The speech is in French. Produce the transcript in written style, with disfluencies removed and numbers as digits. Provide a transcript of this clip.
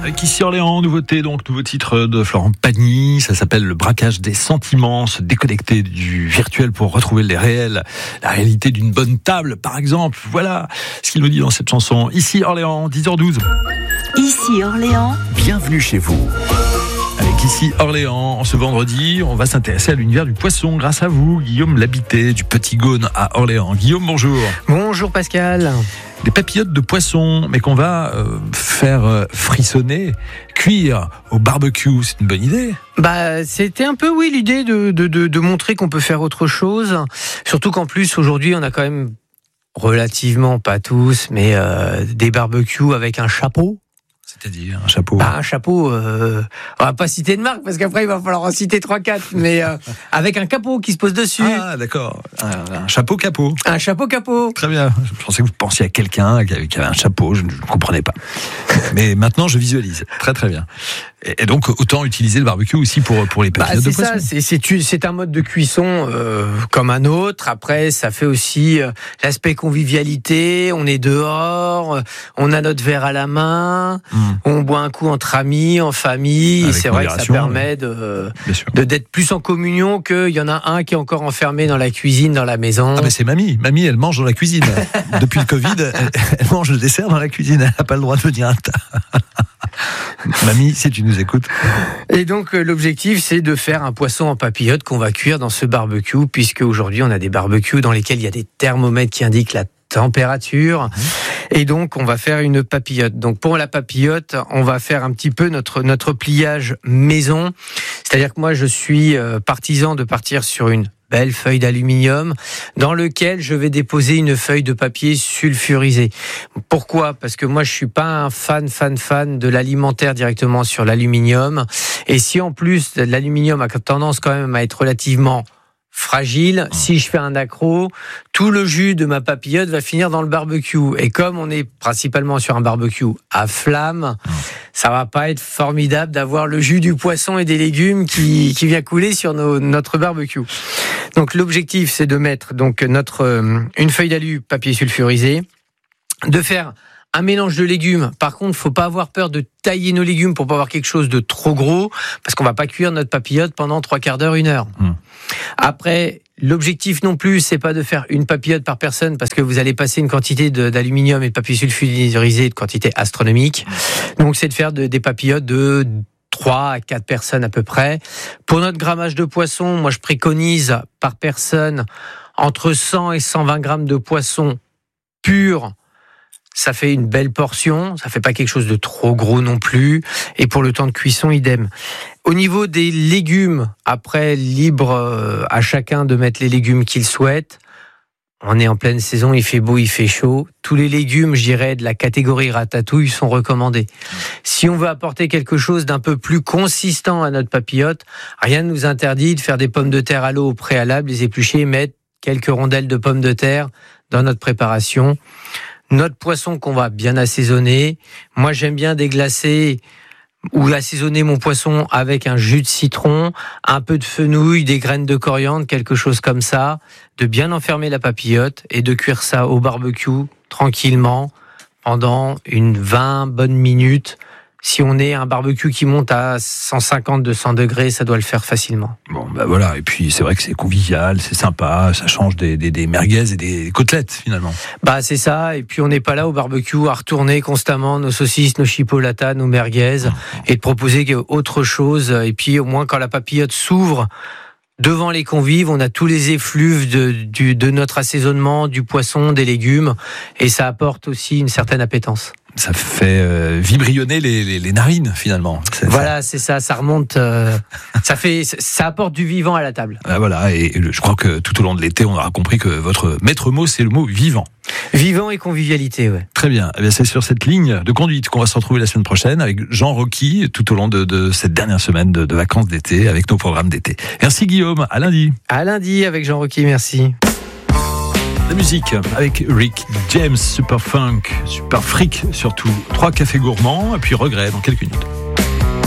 Avec Ici Orléans, nouveauté, donc nouveau titre de Florent Pagny, ça s'appelle Le braquage des sentiments, se déconnecter du virtuel pour retrouver les réels, la réalité d'une bonne table par exemple, voilà ce qu'il nous dit dans cette chanson. Ici Orléans, 10h12. Ici Orléans, bienvenue chez vous. Avec Ici Orléans, ce vendredi, on va s'intéresser à l'univers du poisson grâce à vous, Guillaume Labité du Petit Gaune à Orléans. Guillaume, bonjour. Bonjour Pascal. Des papillotes de poisson, mais qu'on va faire frissonner, cuire au barbecue, c'est une bonne idée. C'était un peu l'idée de montrer qu'on peut faire autre chose, surtout qu'en plus aujourd'hui on a quand même relativement, pas tous, mais des barbecues avec un chapeau. C'est-à-dire un chapeau. Un chapeau, on va pas citer de marque parce qu'après il va falloir en citer 3-4, mais avec un capot qui se pose dessus. Ah d'accord, un chapeau capot. Un chapeau capot. Très bien, je pensais que vous pensiez à quelqu'un qui avait un chapeau, je ne comprenais pas. Mais maintenant je visualise, très très bien. Et donc autant utiliser le barbecue aussi pour les papillotes de poisson. C'est un mode de cuisson comme un autre. Après ça fait aussi l'aspect convivialité, on est dehors, on a notre verre à la main. On boit un coup entre amis, en famille, et c'est vrai que ça permet d'être plus en communion qu'il y en a un qui est encore enfermé dans la cuisine, dans la maison. Ah mais c'est mamie, elle mange dans la cuisine. Depuis le Covid, elle mange le dessert dans la cuisine, elle n'a pas le droit de venir à table. Mamie, si tu nous écoutes. Et donc l'objectif c'est de faire un poisson en papillote qu'on va cuire dans ce barbecue, puisque aujourd'hui on a des barbecues dans lesquels il y a des thermomètres qui indiquent la température. Et donc on va faire une papillote. Donc pour la papillote, on va faire un petit peu notre pliage maison. C'est-à-dire que moi je suis partisan de partir sur une belle feuille d'aluminium dans lequel je vais déposer une feuille de papier sulfurisé. Pourquoi ? Parce que moi je suis pas un fan de l'alimentaire directement sur l'aluminium. Et si en plus l'aluminium a tendance quand même à être relativement fragile, si je fais un accro, tout le jus de ma papillote va finir dans le barbecue. Et comme on est principalement sur un barbecue à flamme, ça va pas être formidable d'avoir le jus du poisson et des légumes qui vient couler sur notre barbecue. Donc l'objectif c'est de mettre donc une feuille d'alu papier sulfurisé, de faire un mélange de légumes. Par contre, faut pas avoir peur de tailler nos légumes pour pas avoir quelque chose de trop gros, parce qu'on va pas cuire notre papillote pendant 3/4 d'heure, 1 heure. Après, l'objectif non plus, c'est pas de faire une papillote par personne, parce que vous allez passer une quantité d'aluminium et de papier sulfurisé de quantité astronomique. Donc, c'est de faire des papillotes de 3 à 4 personnes à peu près. Pour notre grammage de poisson, moi, je préconise par personne entre 100 et 120 grammes de poisson pur. Ça fait une belle portion, ça fait pas quelque chose de trop gros non plus. Et pour le temps de cuisson, idem. Au niveau des légumes, après, libre à chacun de mettre les légumes qu'il souhaite. On est en pleine saison, il fait beau, il fait chaud. Tous les légumes, je dirais, de la catégorie ratatouille sont recommandés. Si on veut apporter quelque chose d'un peu plus consistant à notre papillote, rien ne nous interdit de faire des pommes de terre à l'eau au préalable, les éplucher et mettre quelques rondelles de pommes de terre dans notre préparation. Notre poisson qu'on va bien assaisonner. Moi, j'aime bien déglacer ou assaisonner mon poisson avec un jus de citron, un peu de fenouil, des graines de coriandre, quelque chose comme ça, de bien enfermer la papillote et de cuire ça au barbecue tranquillement pendant 20 bonnes minutes. Si on est un barbecue qui monte à 150-200 degrés, ça doit le faire facilement. Bon, voilà. Et puis, c'est vrai que c'est convivial, c'est sympa, ça change des merguez et des côtelettes, finalement. C'est ça. Et puis, on n'est pas là au barbecue à retourner constamment nos saucisses, nos chipolatas, nos merguez et de proposer autre chose. Et puis, au moins, quand la papillote s'ouvre devant les convives, on a tous les effluves de notre assaisonnement, du poisson, des légumes. Et ça apporte aussi une certaine appétence. Ça fait vibrionner les narines finalement. C'est ça, ça remonte, ça apporte du vivant à la table. Voilà, et je crois que tout au long de l'été, on aura compris que votre maître mot, c'est le mot vivant. Vivant et convivialité, ouais. Très bien. Eh bien, c'est sur cette ligne de conduite qu'on va se retrouver la semaine prochaine avec Jean Rocky tout au long de cette dernière semaine de vacances d'été avec nos programmes d'été. Merci Guillaume, à lundi. À lundi avec Jean Rocky, merci. La musique avec Rick James, super funk, super fric surtout. 3 cafés gourmands et puis regret dans quelques minutes.